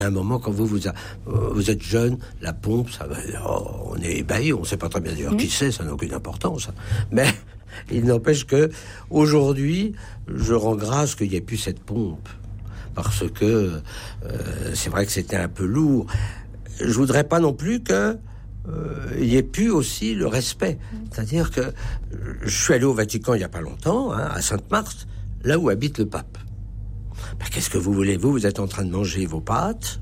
À un moment, quand vous êtes jeune, la pompe, on est ébahi, on ne sait pas très bien d'ailleurs qui c'est, ça n'a aucune importance. Mais il n'empêche que aujourd'hui, je rends grâce qu'il n'y ait plus cette pompe. Parce que c'est vrai que c'était un peu lourd. Je voudrais pas non plus que il y ait plus aussi le respect. C'est-à-dire que je suis allé au Vatican il n'y a pas longtemps, à Sainte-Marthe, là où habite le pape. Ben, qu'est-ce que vous voulez? Vous êtes en train de manger vos pâtes,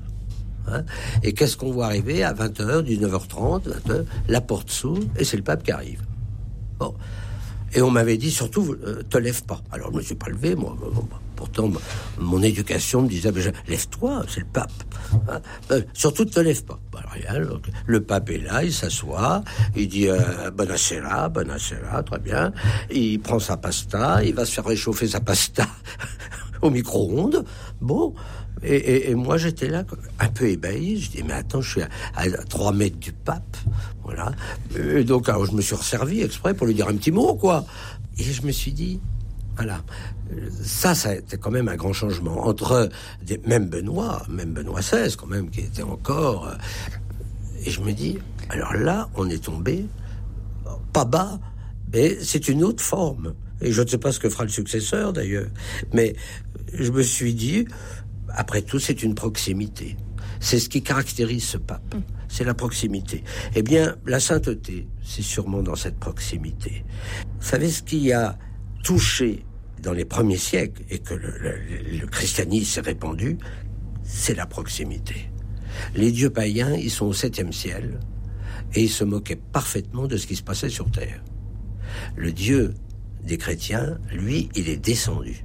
et qu'est-ce qu'on voit arriver à 20h, 19h30, 20h, la porte s'ouvre, et c'est le pape qui arrive. Bon. Et on m'avait dit, surtout, te lève pas. Alors, je me suis pas levé, moi. Pourtant, mon éducation me disait, lève-toi, c'est le pape. Surtout, te lève pas. Alors, rien, donc, le pape est là, il s'assoit, il dit, buonasera, très bien. Il prend sa pasta, il va se faire réchauffer sa pasta au micro-ondes. Bon. Et moi, j'étais là, un peu ébahi. Je dis, mais attends, je suis à 3 mètres du pape. Voilà. Et donc, alors, je me suis resservi exprès pour lui dire un petit mot, quoi. Et je me suis dit, voilà. Ça a été quand même un grand changement. Entre, même Benoît XVI, quand même, qui était encore... et je me dis, alors là, on est tombé, pas bas, mais c'est une autre forme. Et je ne sais pas ce que fera le successeur, d'ailleurs. Mais je me suis dit... Après tout, c'est une proximité. C'est ce qui caractérise ce pape. C'est la proximité. Eh bien, la sainteté, c'est sûrement dans cette proximité. Vous savez, ce qui a touché dans les premiers siècles, et que le christianisme s'est répandu, c'est la proximité. Les dieux païens, ils sont au 7e ciel, et ils se moquaient parfaitement de ce qui se passait sur terre. Le Dieu des chrétiens, lui, il est descendu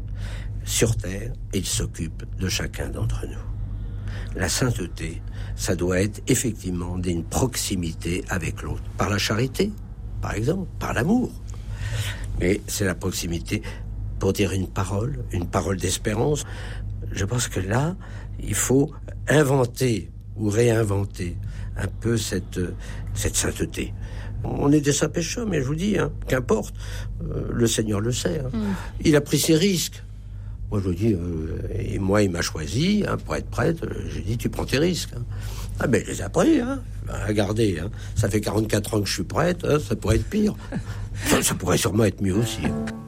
sur terre, et il s'occupe de chacun d'entre nous. La sainteté, ça doit être effectivement d'une proximité avec l'autre. Par la charité, par exemple, par l'amour. Mais c'est la proximité pour dire une parole d'espérance. Je pense que là, il faut inventer ou réinventer un peu cette sainteté. On est des saints pécheurs, mais je vous dis, qu'importe, le Seigneur le sait. Il a pris ses risques. Moi, je vous dis, et moi, il m'a choisi pour être prêtre. J'ai dit, tu prends tes risques. Ah ben, je les ai pris. Regardez, ça fait 44 ans que je suis prêtre. Ça pourrait être pire. Ça pourrait sûrement être mieux aussi.